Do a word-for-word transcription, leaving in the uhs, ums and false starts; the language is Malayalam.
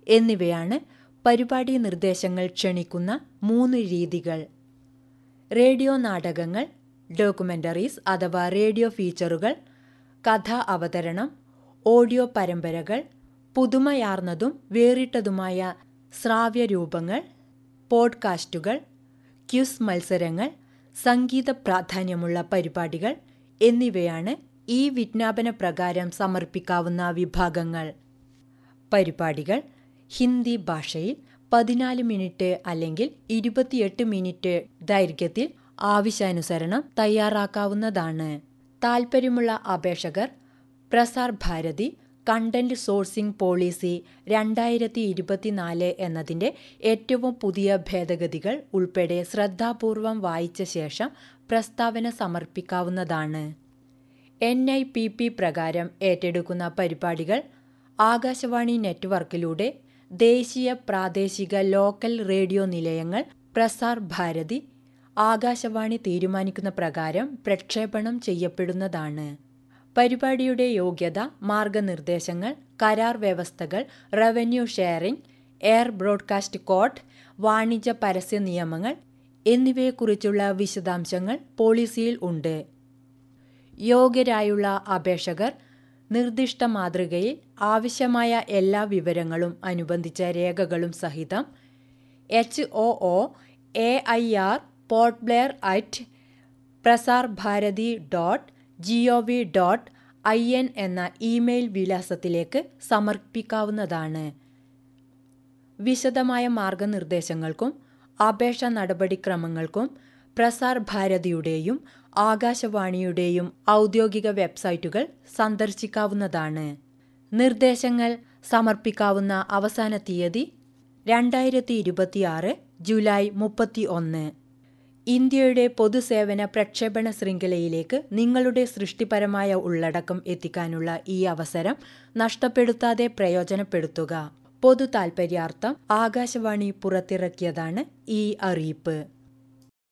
എന്നിവയാണ് പരിപാടി നിർദ്ദേശങ്ങൾ ക്ഷണിക്കുന്ന മൂന്ന് രീതികൾ. റേഡിയോ നാടകങ്ങൾ, ഡോക്യുമെന്ററീസ് അഥവാ റേഡിയോ ഫീച്ചറുകൾ, കഥാ അവതരണം, ഓഡിയോ പരമ്പരകൾ, പുതുമയാർന്നതും വേറിട്ടതുമായ ശ്രാവ്യരൂപങ്ങൾ, പോഡ്കാസ്റ്റുകൾ, ക്വിസ് മത്സരങ്ങൾ, സംഗീത പ്രാധാന്യമുള്ള പരിപാടികൾ എന്നിവയാണ് ഈ വിജ്ഞാപന പ്രകാരം സമർപ്പിക്കാവുന്ന വിഭാഗങ്ങൾ. പരിപാടികൾ ഹിന്ദി ഭാഷയിൽ പതിനാല് മിനിറ്റ് അല്ലെങ്കിൽ ഇരുപത്തിയെട്ട് മിനിറ്റ് ദൈർഘ്യത്തിൽ ആവശ്യാനുസരണം തയ്യാറാക്കാവുന്നതാണ്. താൽപ്പര്യമുള്ള അപേക്ഷകർ Prasar Bharati content sourcing policy രണ്ടായിരത്തി ഇരുപത്തിനാല് എന്നതിൻ്റെ ഏറ്റവും പുതിയ ഭേദഗതികൾ ഉൾപ്പെടെ ശ്രദ്ധാപൂർവം വായിച്ച ശേഷം പ്രസ്താവന സമർപ്പിക്കാവുന്നതാണ്. എൻ ഐ പി പി പ്രകാരം ഏറ്റെടുക്കുന്ന പരിപാടികൾ ആകാശവാണി നെറ്റ്വർക്കിലൂടെ ദേശീയ, പ്രാദേശിക, ലോക്കൽ റേഡിയോ നിലയങ്ങൾ, പ്രസാർ ഭാരതി, ആകാശവാണി തീരുമാനിക്കുന്ന പ്രകാരം പ്രക്ഷേപണം ചെയ്യപ്പെടുന്നതാണ്. പരിപാടിയുടെ യോഗ്യത, മാർഗനിർദ്ദേശങ്ങൾ, കരാർ വ്യവസ്ഥകൾ, revenue sharing, air broadcast code, വാണിജ്യ പരസ്യ നിയമങ്ങൾ എന്നിവയെക്കുറിച്ചുള്ള വിശദാംശങ്ങൾ പോളിസിയിൽ ഉണ്ട്. യോഗ്യരായുള്ള അപേക്ഷകർ നിർദ്ദിഷ്ട മാതൃകയിൽ ആവശ്യമായ എല്ലാ വിവരങ്ങളും അനുബന്ധിച്ച രേഖകളും സഹിതം H O O A I R Port Blair at Prasar Bharati dot G O V dot I N എന്ന ഇമെയിൽ വിലാസത്തിലേക്ക് സമർപ്പിക്കാവുന്നതാണ്. വിശദമായ മാർഗനിർദ്ദേശങ്ങൾക്കും അപേക്ഷാ നടപടിക്രമങ്ങൾക്കും പ്രസാർ ഭാരതിയുടെയും ആകാശവാണിയുടെയും ഔദ്യോഗിക വെബ്സൈറ്റുകൾ സന്ദർശിക്കാവുന്നതാണ്. നിർദ്ദേശങ്ങൾ സമർപ്പിക്കാവുന്ന അവസാന തീയതി രണ്ടായിരത്തി ഇരുപത്തിയാറ് ജൂലൈ മുപ്പത്തി ഒന്ന്. ഇന്ത്യയുടെ പൊതുസേവന പ്രക്ഷേപണ ശൃംഖലയിലേക്ക് നിങ്ങളുടെ സൃഷ്ടിപരമായ ഉള്ളടക്കം എത്തിക്കാനുള്ള ഈ അവസരം നഷ്ടപ്പെടുത്താതെ പ്രയോജനപ്പെടുത്തുക. പൊതു താൽപര്യാർത്ഥം ആകാശവാണി പുറത്തിറക്കിയതാണ് ഈ അറിയിപ്പ്.